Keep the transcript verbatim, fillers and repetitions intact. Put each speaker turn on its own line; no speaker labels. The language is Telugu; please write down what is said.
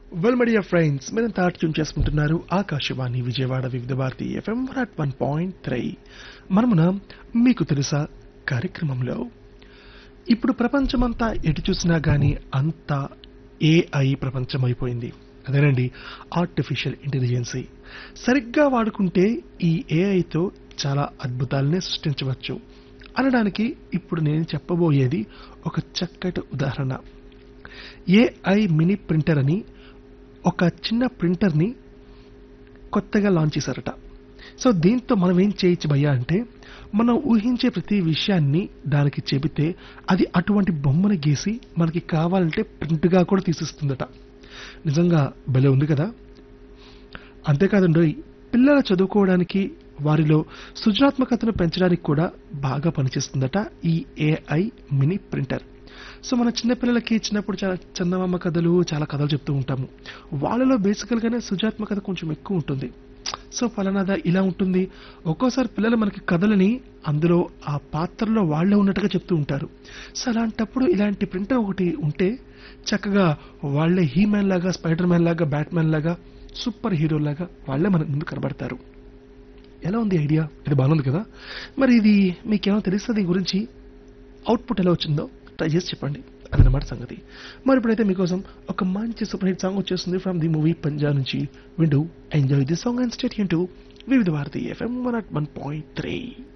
వెల్ మై డియర్ ఫ్రెండ్స్, మీరంతా ట్యూన్ చేసుకుంటున్నారు ఆకాశవాణి విజయవాడ వివిధ Bharati FM one at one point three. మనమున మీకు తెలుసా కార్యక్రమంలో ఇప్పుడు ప్రపంచమంతా ఎటు చూసినా గానీ అంతా ఏఐ ప్రపంచం అయిపోయింది. అదేనండి, ఆర్టిఫిషియల్ ఇంటెలిజెన్సీ. సరిగ్గా వాడుకుంటే ఈ ఏఐతో చాలా అద్భుతాలనే సృష్టించవచ్చు అనడానికి ఇప్పుడు నేను చెప్పబోయేది ఒక చక్కటి ఉదాహరణ. ఏఐ మినీ ప్రింటర్ అని ఒక చిన్న ప్రింటర్ని కొత్తగా లాంచ్ చేశారట. సో దీంతో మనం ఏం చేయొచ్చు భయ్యా అంటే, మనం ఊహించే ప్రతి విషయాన్ని దానికి చెబితే అది అటువంటి బొమ్మను గీసి మనకి కావాలంటే ప్రింట్గా కూడా తీసిస్తుందట. నిజంగా భలే ఉంది కదా. అంతేకాదండి, పిల్లలు చదువుకోవడానికి వారిలో సృజనాత్మకతను పెంచడానికి కూడా బాగా పనిచేస్తుందట ఈ ఏఐ మినీ ప్రింటర్. సో మన చిన్నపిల్లలకి చిన్నప్పుడు చాలా చందమామ కథలు చాలా కథలు చెప్తూ ఉంటాము. వాళ్ళలో బేసికల్గానే సృజనాత్మకత కొంచెం ఎక్కువ ఉంటుంది. సో ఫలానాదా ఇలా ఉంటుంది. ఒక్కోసారి పిల్లలు మనకి కథలని అందులో ఆ పాత్రలో వాళ్ళే ఉన్నట్టుగా చెప్తూ ఉంటారు. సో అలాంటప్పుడు ఇలాంటి ప్రింటర్ ఒకటి ఉంటే చక్కగా వాళ్ళే హీ మ్యాన్ లాగా, స్పైడర్ మ్యాన్ లాగా, బ్యాట్ మ్యాన్ లాగా, సూపర్ హీరో లాగా వాళ్ళే మన ముందు కనబడతారు. ఎలా ఉంది ఐడియా? ఇది బాగుంది కదా. మరి ఇది మీకేమో తెలుస్తుంది దీని గురించి? అవుట్పుట్ ఎలా వచ్చిందో ట్రై చేసి చెప్పండి. అదనమాట సంగతి. మరి ఇప్పుడైతే మీకోసం ఒక మంచి సూపర్ హిట్ సాంగ్ వచ్చేస్తుంది ఫ్రమ్ ది మూవీ పంజాబ్ నుంచి. వింటూ enjoy the song and stay tune to వివిధ Bharati FM one at one point three.